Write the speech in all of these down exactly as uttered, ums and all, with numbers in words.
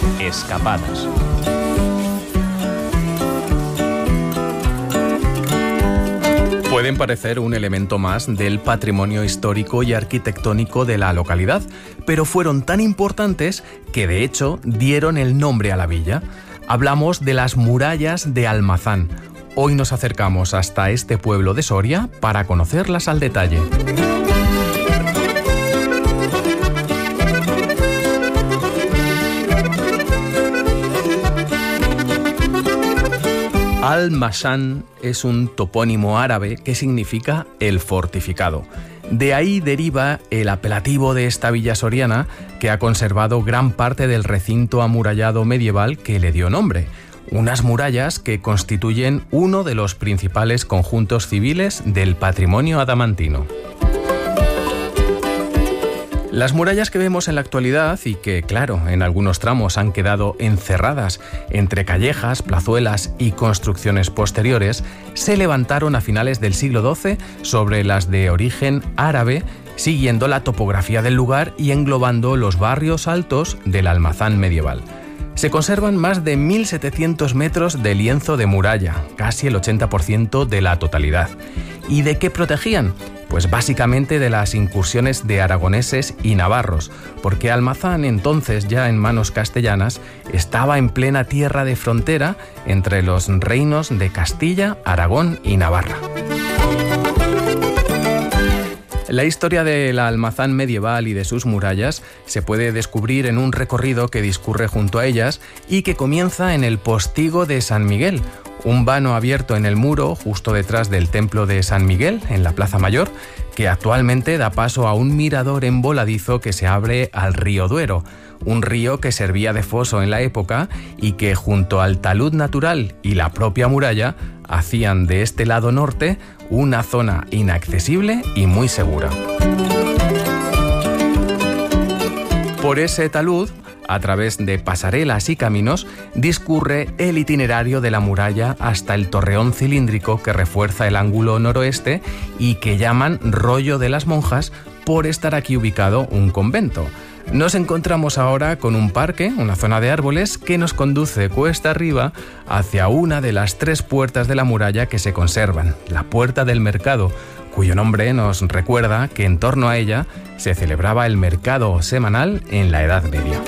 Escapadas. Pueden parecer un elemento más del patrimonio histórico y arquitectónico de la localidad, pero fueron tan importantes que de hecho dieron el nombre a la villa. Hablamos de las murallas de Almazán. Hoy nos acercamos hasta este pueblo de Soria para conocerlas al detalle. Al-Mashan es un topónimo árabe que significa el fortificado. De ahí deriva el apelativo de esta villa soriana, que ha conservado gran parte del recinto amurallado medieval que le dio nombre. Unas murallas que constituyen uno de los principales conjuntos civiles del patrimonio adamantino. Las murallas que vemos en la actualidad y que, claro, en algunos tramos han quedado encerradas entre callejas, plazuelas y construcciones posteriores, se levantaron a finales del siglo doce sobre las de origen árabe, siguiendo la topografía del lugar y englobando los barrios altos del Almazán medieval. Se conservan más de mil setecientos metros de lienzo de muralla, casi el ochenta por ciento de la totalidad. ¿Y de qué protegían? Pues básicamente de las incursiones de aragoneses y navarros, porque Almazán, entonces ya en manos castellanas, estaba en plena tierra de frontera entre los reinos de Castilla, Aragón y Navarra. La historia del Almazán medieval y de sus murallas se puede descubrir en un recorrido que discurre junto a ellas y que comienza en el postigo de San Miguel, un vano abierto en el muro justo detrás del templo de San Miguel, en la Plaza Mayor, que actualmente da paso a un mirador en voladizo que se abre al río Duero, un río que servía de foso en la época y que junto al talud natural y la propia muralla hacían de este lado norte una zona inaccesible y muy segura. Por ese talud, a través de pasarelas y caminos, discurre el itinerario de la muralla hasta el torreón cilíndrico que refuerza el ángulo noroeste y que llaman Rollo de las Monjas por estar aquí ubicado un convento. Nos encontramos ahora con un parque, una zona de árboles, que nos conduce cuesta arriba hacia una de las tres puertas de la muralla que se conservan, la Puerta del Mercado, cuyo nombre nos recuerda que en torno a ella se celebraba el mercado semanal en la Edad Media.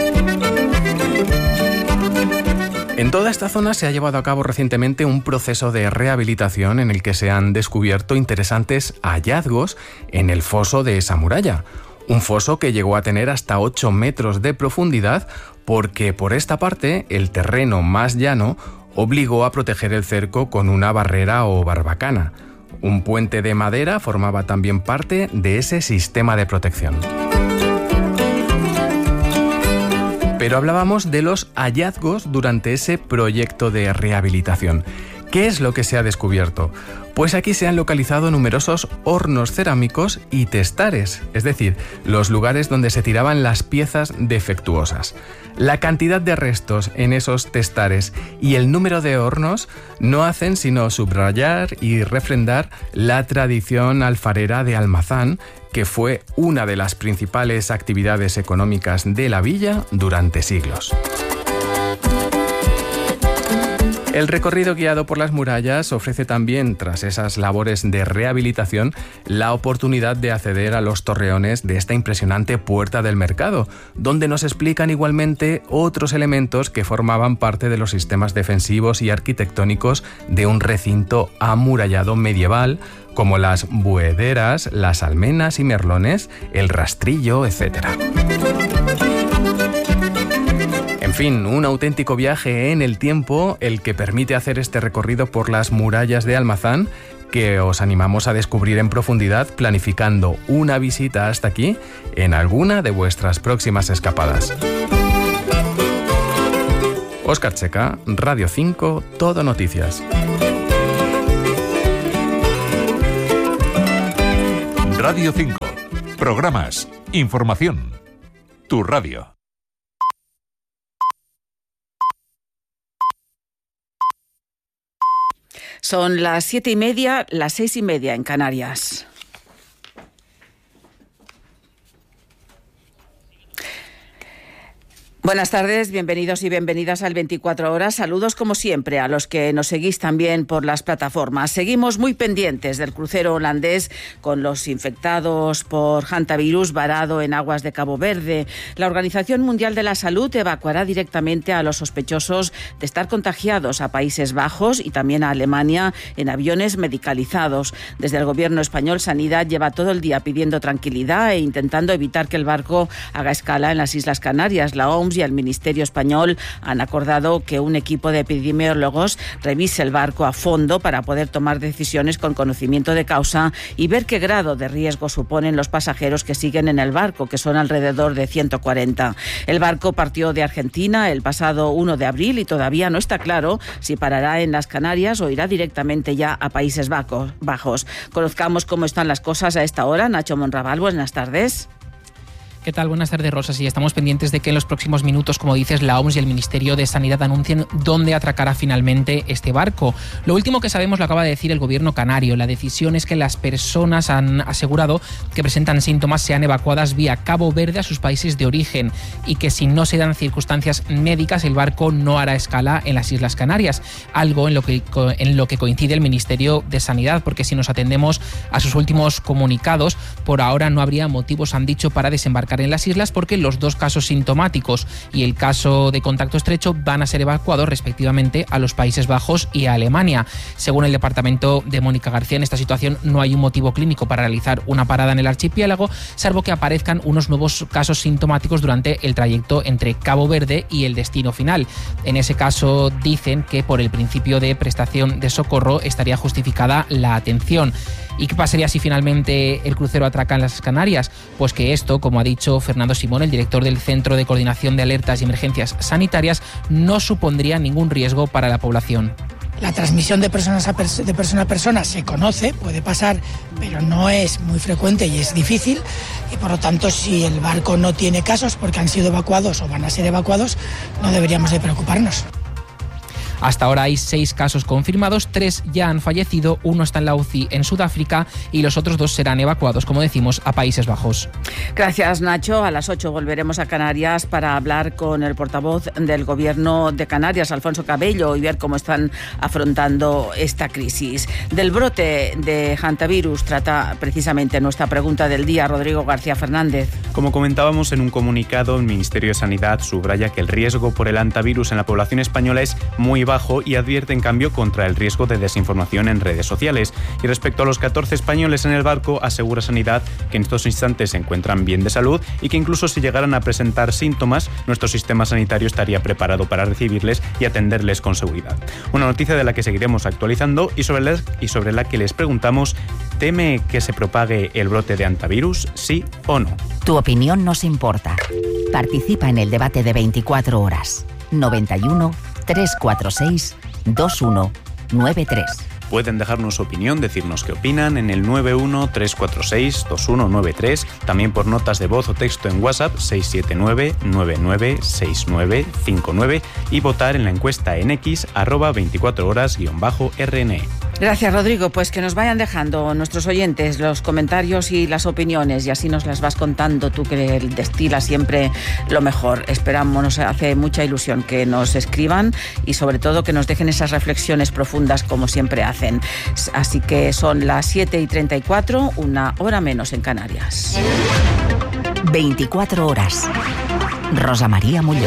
En toda esta zona se ha llevado a cabo recientemente un proceso de rehabilitación en el que se han descubierto interesantes hallazgos en el foso de esa muralla. Un foso que llegó a tener hasta ocho metros de profundidad porque por esta parte el terreno más llano obligó a proteger el cerco con una barrera o barbacana. Un puente de madera formaba también parte de ese sistema de protección. Pero hablábamos de los hallazgos durante ese proyecto de rehabilitación. ¿Qué es lo que se ha descubierto? Pues aquí se han localizado numerosos hornos cerámicos y testares, es decir, los lugares donde se tiraban las piezas defectuosas. La cantidad de restos en esos testares y el número de hornos no hacen sino subrayar y refrendar la tradición alfarera de Almazán, que fue una de las principales actividades económicas de la villa durante siglos. El recorrido guiado por las murallas ofrece también, tras esas labores de rehabilitación, la oportunidad de acceder a los torreones de esta impresionante Puerta del Mercado, donde nos explican igualmente otros elementos que formaban parte de los sistemas defensivos y arquitectónicos de un recinto amurallado medieval, como las buhederas, las almenas y merlones, el rastrillo, etcétera. En fin, un auténtico viaje en el tiempo el que permite hacer este recorrido por las murallas de Almazán, que os animamos a descubrir en profundidad planificando una visita hasta aquí en alguna de vuestras próximas escapadas. Óscar Checa, Radio cinco, Todo Noticias. Radio cinco. Programas, información. Tu radio. Son las siete y media, las seis y media en Canarias. Buenas tardes, bienvenidos y bienvenidas al veinticuatro horas. Saludos como siempre a los que nos seguís también por las plataformas. Seguimos muy pendientes del crucero holandés con los infectados por hantavirus varado en aguas de Cabo Verde. La Organización Mundial de la Salud evacuará directamente a los sospechosos de estar contagiados a Países Bajos y también a Alemania en aviones medicalizados. Desde el gobierno español, Sanidad lleva todo el día pidiendo tranquilidad e intentando evitar que el barco haga escala en las Islas Canarias. La O M S y el Ministerio Español han acordado que un equipo de epidemiólogos revise el barco a fondo para poder tomar decisiones con conocimiento de causa y ver qué grado de riesgo suponen los pasajeros que siguen en el barco, que son alrededor de ciento cuarenta. El barco partió de Argentina el pasado uno de abril y todavía no está claro si parará en las Canarias o irá directamente ya a Países Bajos. Conozcamos cómo están las cosas a esta hora. Nacho Monraval, buenas tardes. ¿Qué tal? Buenas tardes, Rosa. Sí, estamos pendientes de que en los próximos minutos, como dices, la O M S y el Ministerio de Sanidad anuncien dónde atracará finalmente este barco. Lo último que sabemos lo acaba de decir el gobierno canario. La decisión es que las personas han asegurado que presentan síntomas sean evacuadas vía Cabo Verde a sus países de origen y que si no se dan circunstancias médicas el barco no hará escala en las Islas Canarias, algo en lo que, en lo que coincide el Ministerio de Sanidad, porque si nos atendemos a sus últimos comunicados, por ahora no habría motivos, han dicho, para desembarcar en las islas, porque los dos casos sintomáticos y el caso de contacto estrecho van a ser evacuados respectivamente a los Países Bajos y a Alemania. Según el departamento de Mónica García, en esta situación no hay un motivo clínico para realizar una parada en el archipiélago, salvo que aparezcan unos nuevos casos sintomáticos durante el trayecto entre Cabo Verde y el destino final. En ese caso dicen que por el principio de prestación de socorro estaría justificada la atención. ¿Y qué pasaría si finalmente el crucero atraca en las Canarias? Pues que esto, como ha dicho Fernando Simón, el director del Centro de Coordinación de Alertas y Emergencias Sanitarias, no supondría ningún riesgo para la población. La transmisión de, personas a pers- de persona a persona se conoce, puede pasar, pero no es muy frecuente y es difícil. Y por lo tanto, si el barco no tiene casos porque han sido evacuados o van a ser evacuados, no deberíamos de preocuparnos. Hasta ahora hay seis casos confirmados, tres ya han fallecido, uno está en la U C I en Sudáfrica y los otros dos serán evacuados, como decimos, a Países Bajos. Gracias, Nacho. A las ocho volveremos a Canarias para hablar con el portavoz del Gobierno de Canarias, Alfonso Cabello, y ver cómo están afrontando esta crisis. Del brote de hantavirus trata precisamente nuestra pregunta del día, Rodrigo García Fernández. Como comentábamos en un comunicado, el Ministerio de Sanidad subraya que el riesgo por el hantavirus en la población española es muy bajo y advierte en cambio contra el riesgo de desinformación en redes sociales. Y respecto a los catorce españoles en el barco, asegura Sanidad que en estos instantes se encuentran bien de salud y que incluso si llegaran a presentar síntomas, nuestro sistema sanitario estaría preparado para recibirles y atenderles con seguridad. Una noticia de la que seguiremos actualizando y sobre la, y sobre la que les preguntamos: ¿teme que se propague el brote de hantavirus, sí o no? Tu opinión nos importa. Participa en el debate de veinticuatro horas. noventa y uno, trescientos cuarenta y seis, veintiuno noventa y tres. Pueden dejarnos su opinión, decirnos qué opinan en el nueve uno, tres cuatro seis, dos uno nueve tres, también por notas de voz o texto en WhatsApp seis siete nueve, nueve nueve seis nueve cinco nueve y votar en la encuesta en X arroba veinticuatro horas guión bajo R N E. Gracias, Rodrigo. Pues que nos vayan dejando nuestros oyentes los comentarios y las opiniones y así nos las vas contando tú, que destilas siempre lo mejor. Esperamos, nos hace mucha ilusión que nos escriban y sobre todo que nos dejen esas reflexiones profundas como siempre hacen. Así que son las siete y treinta y cuatro, una hora menos en Canarias. veinticuatro horas. Rosa María Molló.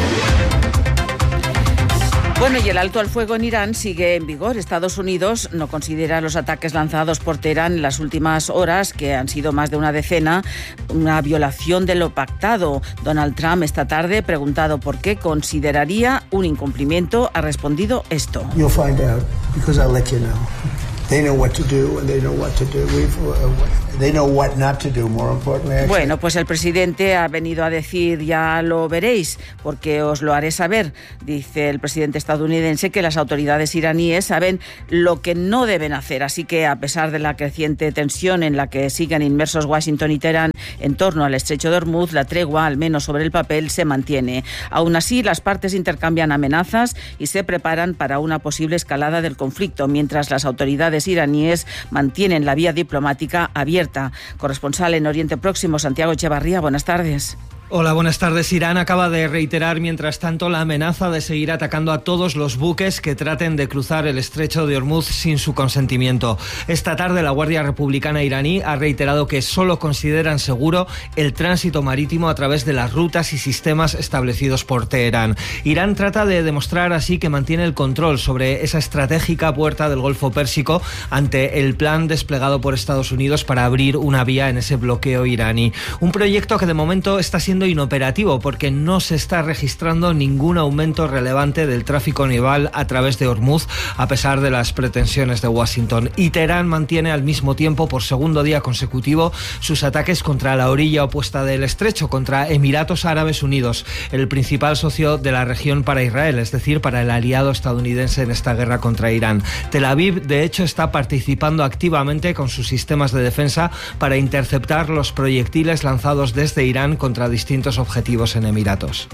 Bueno, y el alto al fuego en Irán sigue en vigor. Estados Unidos no considera los ataques lanzados por Teherán en las últimas horas, que han sido más de una decena, una violación de lo pactado. Donald Trump esta tarde, preguntado por qué consideraría un incumplimiento, ha respondido esto. You'll find out because I'll let you know. They know what to do and they know what to do. We've, uh, they know what not to do, more importantly. Actually. Bueno, pues el presidente ha venido a decir, ya lo veréis, porque os lo haré saber. Dice el presidente estadounidense que las autoridades iraníes saben lo que no deben hacer, así que a pesar de la creciente tensión en la que siguen inmersos Washington y Teherán en torno al estrecho de Hormuz, la tregua, al menos sobre el papel, se mantiene. Aún así, las partes intercambian amenazas y se preparan para una posible escalada del conflicto, mientras las autoridades iraníes mantienen la vía diplomática abierta. Corresponsal en Oriente Próximo, Santiago Echevarría, buenas tardes. Hola, buenas tardes. Irán acaba de reiterar, mientras tanto, la amenaza de seguir atacando a todos los buques que traten de cruzar el estrecho de Hormuz sin su consentimiento. Esta tarde, la Guardia Republicana iraní ha reiterado que solo consideran seguro el tránsito marítimo a través de las rutas y sistemas establecidos por Teherán. Irán trata de demostrar así que mantiene el control sobre esa estratégica puerta del Golfo Pérsico ante el plan desplegado por Estados Unidos para abrir una vía en ese bloqueo iraní. Un proyecto que de momento está siendo inoperativo porque no se está registrando ningún aumento relevante del tráfico naval a través de Hormuz, a pesar de las pretensiones de Washington. Y Teherán mantiene al mismo tiempo, por segundo día consecutivo, sus ataques contra la orilla opuesta del estrecho, contra Emiratos Árabes Unidos, el principal socio de la región para Israel, es decir, para el aliado estadounidense en esta guerra contra Irán. Tel Aviv, de hecho, está participando activamente con sus sistemas de defensa para interceptar los proyectiles lanzados desde Irán contra distintos objetivos en Emiratos.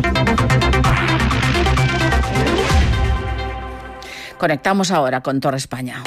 Conectamos ahora con Torre España.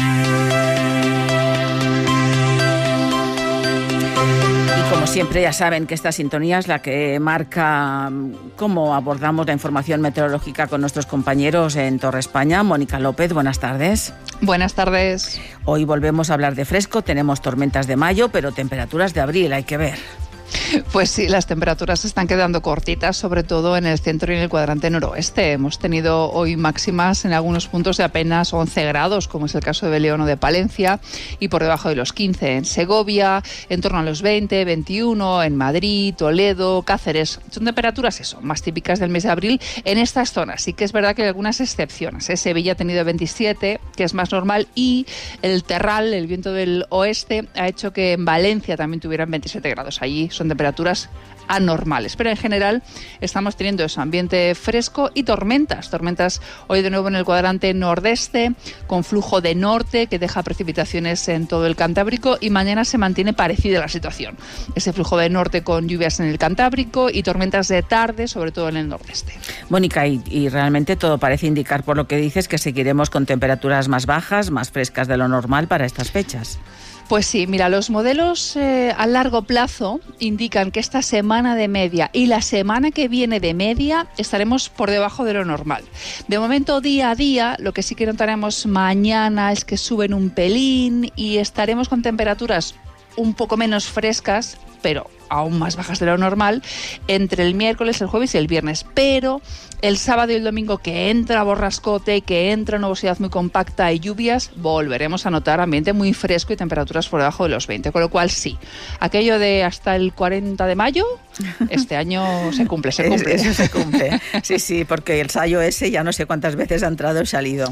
Y como siempre, ya saben que esta sintonía es la que marca cómo abordamos la información meteorológica con nuestros compañeros en Torre España. Mónica López, buenas tardes. Buenas tardes. Hoy volvemos a hablar de fresco, tenemos tormentas de mayo, pero temperaturas de abril, hay que ver. Pues sí, las temperaturas se están quedando cortitas, sobre todo en el centro y en el cuadrante noroeste. Hemos tenido hoy máximas en algunos puntos de apenas once grados, como es el caso de Beleón o de Palencia, y por debajo de los quince en Segovia, en torno a los veinte, veintiuno en Madrid, Toledo, Cáceres. Son temperaturas, eso, más típicas del mes de abril en estas zonas. Sí que es verdad que hay algunas excepciones, ¿eh? Sevilla ha tenido veintisiete, que es más normal, y el terral, el viento del oeste, ha hecho que en Valencia también tuvieran veintisiete grados. Allí son temperaturas anormales, pero en general estamos teniendo ese ambiente fresco y tormentas, tormentas hoy de nuevo en el cuadrante nordeste, con flujo de norte que deja precipitaciones en todo el Cantábrico, y mañana se mantiene parecida la situación, ese flujo de norte con lluvias en el Cantábrico y tormentas de tarde, sobre todo en el nordeste. Mónica, y, y realmente todo parece indicar, por lo que dices, que seguiremos con temperaturas más bajas, más frescas de lo normal para estas fechas. Pues sí, mira, los modelos eh, a largo plazo indican que esta semana de media y la semana que viene de media estaremos por debajo de lo normal. De momento, día a día, lo que sí que notaremos mañana es que suben un pelín y estaremos con temperaturas un poco menos frescas, pero aún más bajas de lo normal, entre el miércoles, el jueves y el viernes. Pero el sábado y el domingo, que entra borrascote, que entra nubosidad muy compacta y lluvias, volveremos a notar ambiente muy fresco y temperaturas por debajo de los veinte. Con lo cual, sí, aquello de hasta el cuarenta de mayo, este año se cumple, se cumple. Eso se cumple. Sí, sí, porque el sayo ese ya no sé cuántas veces ha entrado y salido.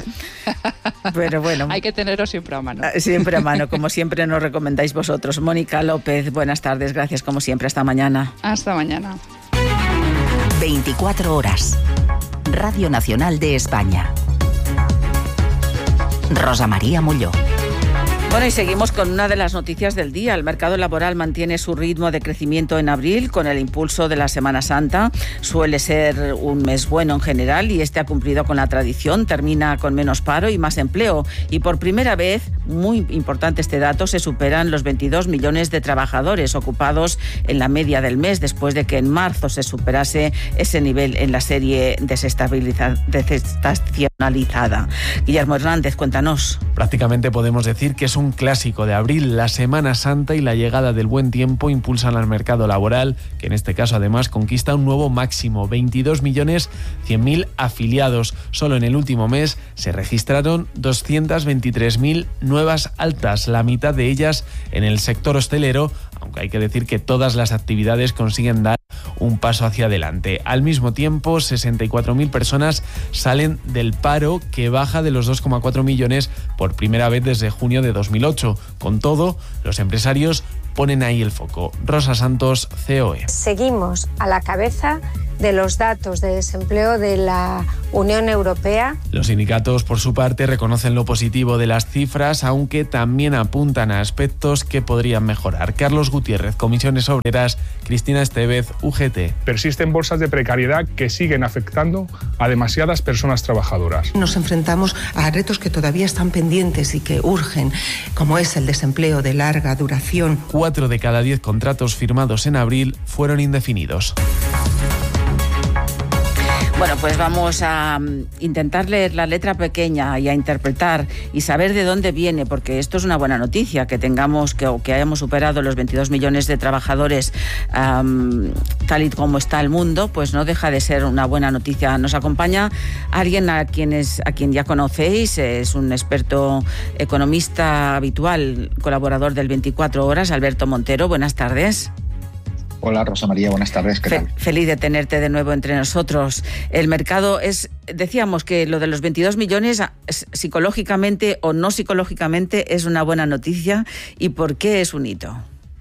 Pero bueno. Hay que tenerlo siempre a mano. Siempre a mano, como siempre nos recomendáis vosotros. Mónica López, buenas tardes, gracias como siempre, hasta mañana. Hasta mañana. veinticuatro horas. Radio Nacional de España. Rosa María Molló. Bueno, y seguimos con una de las noticias del día. El mercado laboral mantiene su ritmo de crecimiento en abril con el impulso de la Semana Santa. Suele ser un mes bueno en general y este ha cumplido con la tradición. Termina con menos paro y más empleo. Y por primera vez, muy importante este dato, se superan los veintidós millones de trabajadores ocupados en la media del mes, después de que en marzo se superase ese nivel en la serie desestacionalizada. Guillermo Hernández, cuéntanos. Prácticamente podemos decir que es un clásico de abril. La Semana Santa y la llegada del buen tiempo impulsan al mercado laboral, que en este caso además conquista un nuevo máximo, veintidós millones cien mil afiliados. Solo en el último mes se registraron doscientas veintitrés mil nuevas altas, la mitad de ellas en el sector hostelero, aunque hay que decir que todas las actividades consiguen dar un paso hacia adelante. Al mismo tiempo, sesenta y cuatro mil personas salen del paro, que baja de los dos coma cuatro millones por primera vez desde junio de dos mil ocho. Con todo, los empresarios ponen ahí el foco. Rosa Santos, C O E. Seguimos a la cabeza de los datos de desempleo de la Unión Europea. Los sindicatos, por su parte, reconocen lo positivo de las cifras, aunque también apuntan a aspectos que podrían mejorar. Carlos Gutiérrez, Comisiones Obreras, Cristina Estevez, U G T. Persisten bolsas de precariedad que siguen afectando a demasiadas personas trabajadoras. Nos enfrentamos a retos que todavía están pendientes y que urgen, como es el desempleo de larga duración. Cuatro de cada diez contratos firmados en abril fueron indefinidos. Bueno, pues vamos a intentar leer la letra pequeña y a interpretar y saber de dónde viene, porque esto es una buena noticia, que tengamos que, o que hayamos superado los veintidós millones de trabajadores um, tal y como está el mundo, pues no deja de ser una buena noticia. Nos acompaña alguien a, quienes, a quien ya conocéis, es un experto economista habitual, colaborador del veinticuatro horas, Alberto Montero. Buenas tardes. Hola, Rosa María, buenas tardes. ¿Qué tal? Feliz de tenerte de nuevo entre nosotros. El mercado es, decíamos que lo de los veintidós millones, psicológicamente o no psicológicamente, es una buena noticia. ¿Y por qué es un hito?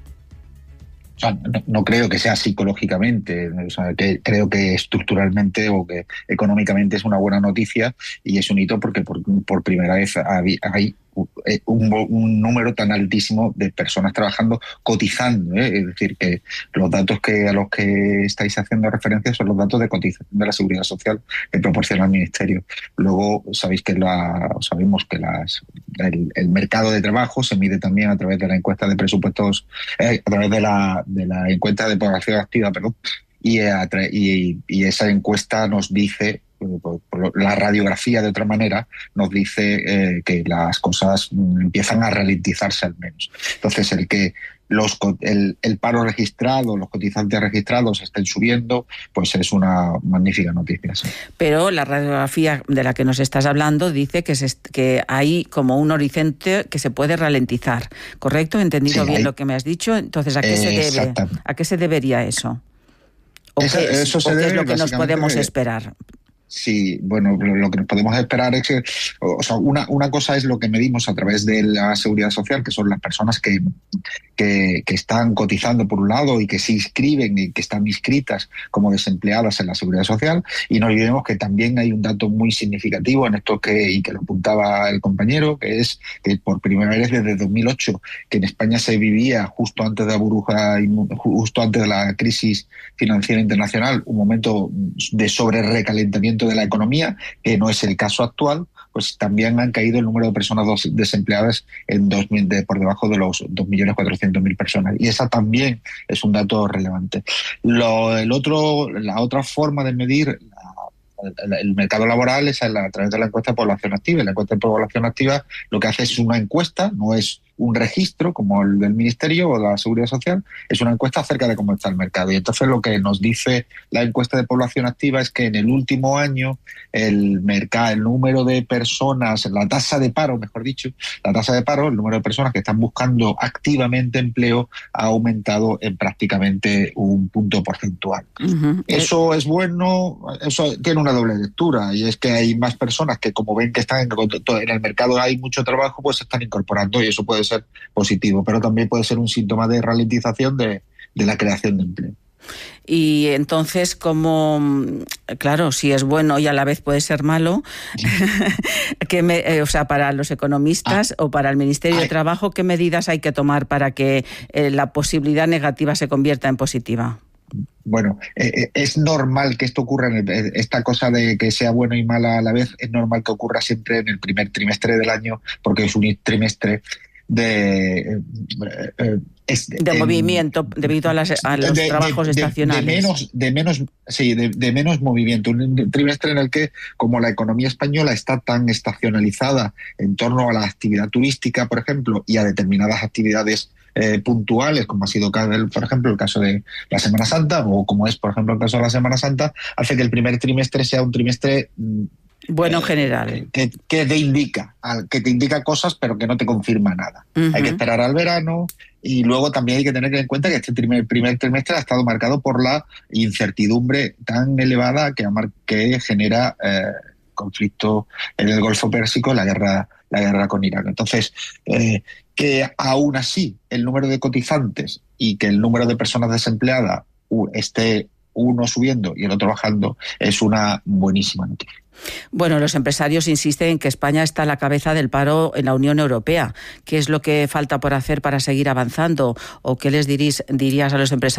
O sea, no, no creo que sea psicológicamente, o sea, que creo que estructuralmente o que económicamente es una buena noticia, y es un hito porque por, por primera vez hay, hay un, un número tan altísimo de personas trabajando, cotizando, ¿eh? Es decir, que los datos que a los que estáis haciendo referencia son los datos de cotización de la Seguridad Social que proporciona el Ministerio. Luego sabéis que la, sabemos que las, el, el mercado de trabajo se mide también a través de la encuesta de presupuestos, eh, a través de la, de la encuesta de población activa, perdón, y, y, y esa encuesta nos dice, por, por la radiografía de otra manera, nos dice eh, que las cosas empiezan a ralentizarse al menos. Entonces, el que los, el, el paro registrado, los cotizantes registrados estén subiendo, pues es una magnífica noticia. Sí. Pero la radiografía de la que nos estás hablando dice que, se, que hay como un horizonte que se puede ralentizar, ¿correcto? ¿He entendido sí, bien hay... lo que me has dicho? Entonces, ¿a qué, eh, se debe? ¿A qué se debería eso? ¿O Esa, qué es, eso se o qué debe, es lo que nos podemos esperar? Sí, bueno, lo, lo que nos podemos esperar es que, o sea, una, una cosa es lo que medimos a través de la Seguridad Social, que son las personas que, que, que están cotizando por un lado y que se inscriben y que están inscritas como desempleadas en la Seguridad Social, y no olvidemos que también hay un dato muy significativo en esto que, y que lo apuntaba el compañero, que es que por primera vez desde dos mil ocho, que en España se vivía justo antes de la burbuja, justo antes de la crisis financiera internacional, un momento de sobrerecalentamiento de la economía, que no es el caso actual, pues también han caído el número de personas desempleadas en dos mil, de, por debajo de los dos millones cuatrocientas mil personas. Y esa también es un dato relevante. Lo, el otro, la otra forma de medir la, el mercado laboral es a, la, a través de la encuesta de población activa. Y la encuesta de población activa lo que hace es una encuesta, no es un registro como el del Ministerio o de la Seguridad Social, es una encuesta acerca de cómo está el mercado. Y entonces lo que nos dice la encuesta de población activa es que en el último año el mercado, el número de personas, la tasa de paro, mejor dicho, la tasa de paro, el número de personas que están buscando activamente empleo ha aumentado en prácticamente un punto porcentual. Uh-huh. Eso es bueno, eso tiene una doble lectura, y es que hay más personas que, como ven que están en, en el mercado hay mucho trabajo, pues se están incorporando, y eso puede ser positivo, pero también puede ser un síntoma de ralentización de, de la creación de empleo. Y entonces, como, claro, si es bueno y a la vez puede ser malo, sí. ¿qué me, eh, o sea, para los economistas ah, o para el Ministerio ay. de Trabajo, ¿qué medidas hay que tomar para que eh, la posibilidad negativa se convierta en positiva? Bueno, eh, es normal que esto ocurra, en el, esta cosa de que sea bueno y mala a la vez, es normal que ocurra siempre en el primer trimestre del año, porque es un trimestre de... Eh, es, de en, movimiento debido a, las, a los de, trabajos de, de, estacionales. De menos, de menos, sí, de, de menos movimiento. Un trimestre en el que, como la economía española está tan estacionalizada en torno a la actividad turística, por ejemplo, y a determinadas actividades eh, puntuales, como ha sido, por ejemplo, el caso de la Semana Santa, o como es, por ejemplo, el caso de la Semana Santa, hace que el primer trimestre sea un trimestre... Bueno, en general. Que, que, te indica, que te indica cosas, pero que no te confirma nada. Uh-huh. Hay que esperar al verano, y luego también hay que tener en cuenta que este primer, primer trimestre ha estado marcado por la incertidumbre tan elevada que, que genera eh, conflicto en el Golfo Pérsico, la guerra, la guerra con Irán. Entonces, eh, que aún así el número de cotizantes y que el número de personas desempleadas uh, esté uno subiendo y el otro bajando es una buenísima noticia. Bueno, los empresarios insisten en que España está a la cabeza del paro en la Unión Europea. ¿Qué es lo que falta por hacer para seguir avanzando? ¿O qué les dirís, dirías a los empresarios?